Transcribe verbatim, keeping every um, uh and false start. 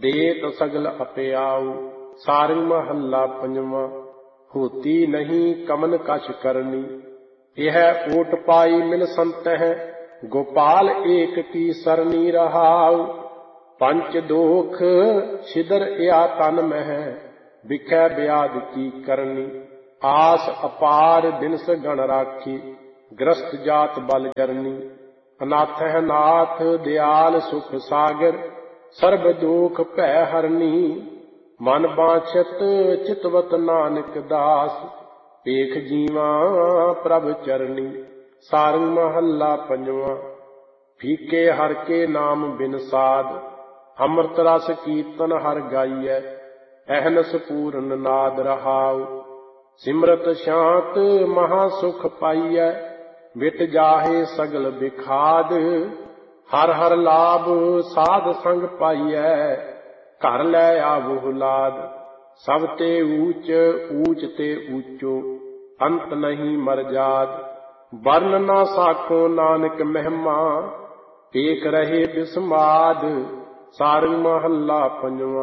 ਦੇਤ ਸਗਲ ਅਪਿਆਉ। ਸਾਰੰਗ ਮਹੱਲਾ ਪੰਜਵਾਂ। ਹੋਤੀ ਨਹੀਂ ਕਮਨ ਕਛ ਕਰਨੀ, ਇਹ ਓਟ ਪਾਈ ਮਿਲ ਸੰਤਹਿ। ਗੋਪਾਲ ਏਕ ਕੀ ਸਰਨੀ ਰਹਾਉ, ਪੰਚ ਦੋਖ ਛਿਦਰ ਇਆ ਤਨ ਮਹਿ। ਬਿਖੈ ਬਿਆਦ ਕੀ ਕਰਨੀ, ਆਸ ਅਪਾਰ ਬਿਨਸ ਗਣ ਰਾਖੀ। ਗ੍ਰਸਤ ਜਾਤ ਬਲ ਜਰਨੀ, ਅਨਾਥਹਿ ਨਾਥ ਦਿਆਲ ਸੁਖ ਸਾਗਰ। ਸਰਬ ਦੋਖ ਭੈ ਹਰਨੀ, ਮਨ ਬਾਛਤ ਚਿਤਵਤ ਨਾਨਕ ਦਾਸ। ਏਕ ਜੀਵਾ ਪ੍ਰਭ ਚਰਨੀ। ਸਾਰੰਗ ਮਹੱਲਾ ਪੰਜਵਾਂ। ਫੀਕੇ ਹਰ ਕੇ ਨਾਮ ਬਿਨ ਸਾਧ, ਅੰਮ੍ਰਿਤ ਰਸ ਕੀਰਤਨ ਹਰ ਗਾਈਐ। ਅਹਨਸ ਪੂਰਨ ਨਾਦ ਰਹਾਉ, ਸਿਮਰਤ ਸ਼ਾਂਤ ਮਹਾ ਸੁਖ ਪਾਈਐ। ਮਿਟ ਜਾਹੇ ਸਗਲ ਬਿਖਾਦ, ਹਰ ਹਰ ਲਾਭ ਸਾਧ ਸੰਗ ਪਾਈਐ। ਘਰ ਲੈ ਆਵਹੁ ਲਾਦ, ਸਭ ਤੇ ਊਚ ਊਚ ਤੇ ਊਚੋ। ਅੰਤ ਨਹੀਂ ਮਰਜਾਦ, ਵਰਨ ਨਾ ਸਾਖੋ ਨਾਨਕ ਮਹਿਮਾ। ਏਕ ਰਹੇ ਬਿਸਮਾਦ। ਸਾਰੰਗ ਮਹੱਲਾ ਪੰਜਵਾਂ।